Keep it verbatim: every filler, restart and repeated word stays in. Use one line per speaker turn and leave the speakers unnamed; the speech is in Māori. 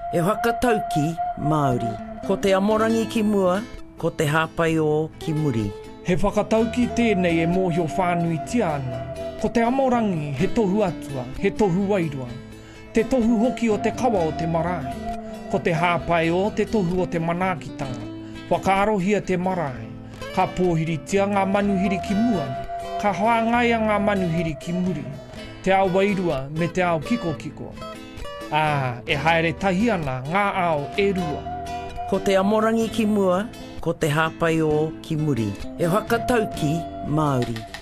E whakatauki Māori. Ko te amorangi ki mua, ko te hāpai o ki muri.
He whakatauki tēnei e mōhio whānui tia ana. Ko te amorangi he tohu atua, he tohu wairua. Te tohu hoki o te kawa o te marae. Ko te hāpai o te tohu o te manaakitanga. Whakaarohia te marae. Ka pōhiritia ngā manuhiri ki mua. Ka hoangaia ngā manuhiri ki muri. Te ao wairua me te ao kiko kiko. Ah, e haere tahi ana ngā ao e rua.
Ko te amorangi ki mua, ko te hāpai o ki muri. E whakatauki Māori.